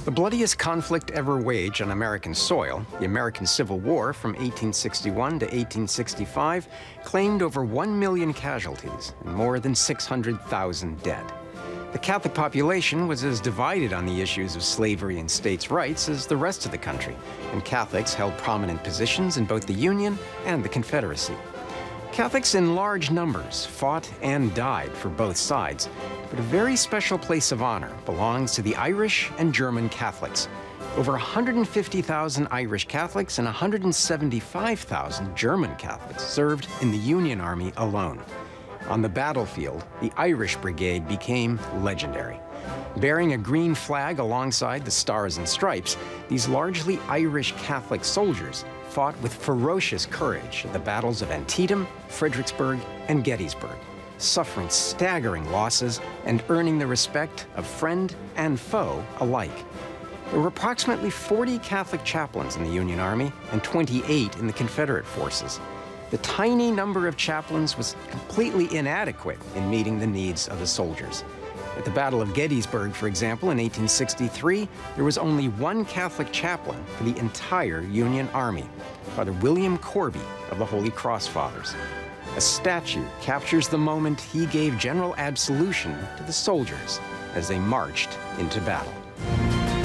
The bloodiest conflict ever waged on American soil, the American Civil War from 1861 to 1865, claimed over 1 million casualties and more than 600,000 dead. The Catholic population was as divided on the issues of slavery and states' rights as the rest of the country, and Catholics held prominent positions in both the Union and the Confederacy. Catholics in large numbers fought and died for both sides, but a very special place of honor belongs to the Irish and German Catholics. Over 150,000 Irish Catholics and 175,000 German Catholics served in the Union Army alone. On the battlefield, the Irish Brigade became legendary. Bearing a green flag alongside the Stars and Stripes, these largely Irish Catholic soldiers fought with ferocious courage at the battles of Antietam, Fredericksburg, and Gettysburg, suffering staggering losses and earning the respect of friend and foe alike. There were approximately 40 Catholic chaplains in the Union Army and 28 in the Confederate forces. The tiny number of chaplains was completely inadequate in meeting the needs of the soldiers. At the Battle of Gettysburg, for example, in 1863, there was only one Catholic chaplain for the entire Union Army, Father William Corby of the Holy Cross Fathers. A statue captures the moment he gave general absolution to the soldiers as they marched into battle.